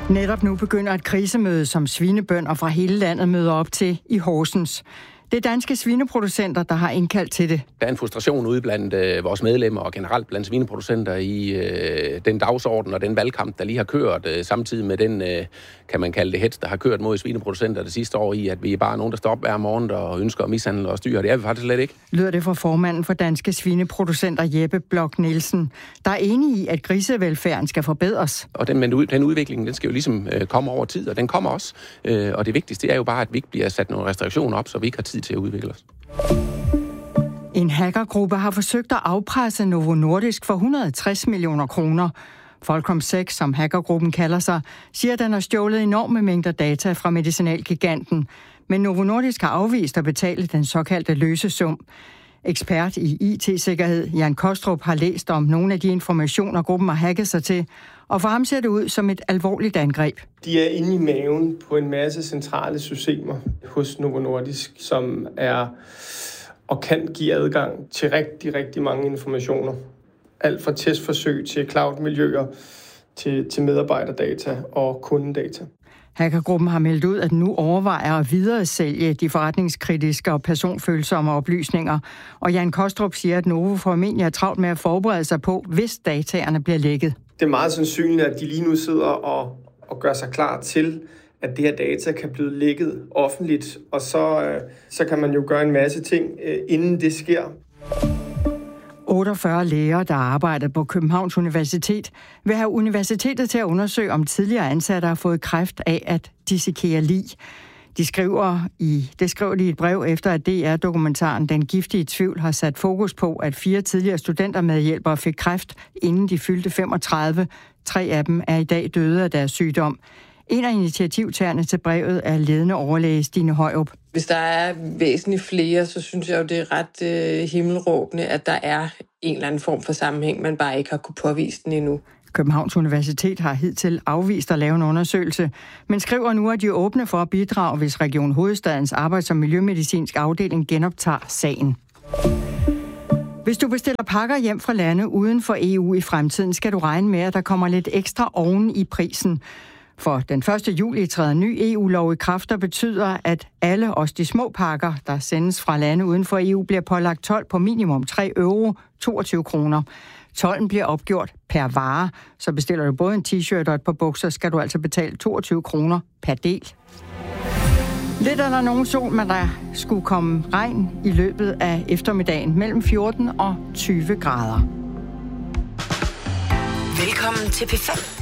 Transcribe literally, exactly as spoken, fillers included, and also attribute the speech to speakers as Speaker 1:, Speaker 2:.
Speaker 1: Netop nu begynder et krisemøde, som svinebønder fra hele landet møder op til i Horsens. Det er danske svineproducenter, der har indkaldt til det.
Speaker 2: Der er en frustration ude blandt øh, vores medlemmer og generelt blandt svineproducenter i øh, den dagsorden og den valgkamp, der lige har kørt, øh, samtidig med den, øh, kan man kalde det hets, der har kørt mod svineproducenter det sidste år i, at vi er bare nogen, der står op hver morgen og ønsker at mishandle og styre. Det er vi faktisk slet ikke.
Speaker 1: Lyder det fra formanden for danske svineproducenter Jeppe Bloch Nielsen, der er enig i, at grisevelfærden skal forbedres.
Speaker 2: Og den, den udvikling, den skal jo ligesom øh, komme over tid, og den kommer også. Øh, og det vigtigste er jo bare, at vi ikke bliver sat nogle restriktioner op, så vi ikke har tid til at udvikle os.
Speaker 1: En hackergruppe har forsøgt at afpresse Novo Nordisk for et hundrede og tres millioner kroner. Folcom seks, som hackergruppen kalder sig, siger, at den har stjålet enorme mængder data fra medicinalgiganten. Men Novo Nordisk har afvist at betale den såkaldte løsesum. Ekspert i I T-sikkerhed Jan Kostrup har læst om nogle af de informationer, gruppen har hacket sig til, og for ham ser det ud som et alvorligt angreb.
Speaker 3: De er inde i maven på en masse centrale systemer hos Novo Nordisk, som er og kan give adgang til rigtig, rigtig mange informationer. Alt fra testforsøg til cloud-miljøer, til, til medarbejderdata og kundedata.
Speaker 1: Hackergruppen har meldt ud, at den nu overvejer at videresælge de forretningskritiske og personfølsomme oplysninger. Og Jan Kostrup siger, at Novo formentlig er travlt med at forberede sig på, hvis dataerne bliver lækket.
Speaker 3: Det er meget sandsynligt, at de lige nu sidder og, og gør sig klar til, at det her data kan blive lækket offentligt. Og så, øh, så kan man jo gøre en masse ting, øh, inden det sker.
Speaker 1: otteogfyrre læger, der arbejder på Københavns Universitet, vil have universitetet til at undersøge, om tidligere ansatte har fået kræft af at dissekere lig. De skriver i, det skriver de i et brev efter, at D R-dokumentaren Den giftige tvivl har sat fokus på, at fire tidligere studentermedhjælpere fik kræft, inden de fyldte femogtredive. Tre af dem er i dag døde af deres sygdom. En af initiativtagerne til brevet er ledende overlæge Stine Højrup.
Speaker 4: Hvis der er væsentligt flere, så synes jeg jo, det er ret øh, himmelråbende, at der er en eller anden form for sammenhæng, man bare ikke har kunne påvise den endnu.
Speaker 1: Københavns Universitet har hidtil afvist at lave en undersøgelse, men skriver nu, at de er åbne for at bidrage, hvis Region Hovedstadens Arbejds- og Miljømedicinsk afdeling genoptager sagen. Hvis du bestiller pakker hjem fra lande uden for E U i fremtiden, skal du regne med, at der kommer lidt ekstra oven i prisen. For den første juli træder en ny E U-lov i kraft, der betyder, at alle, også de små pakker, der sendes fra lande uden for E U, bliver pålagt told på minimum tre euro, toogtyve kroner. Tolden bliver opgjort per vare, så bestiller du både en t-shirt og et par bukser, skal du altså betale toogtyve kroner per del. Lidt eller nogen sol, men der skulle komme regn i løbet af eftermiddagen mellem fjorten og tyve grader.
Speaker 5: Velkommen til P fem.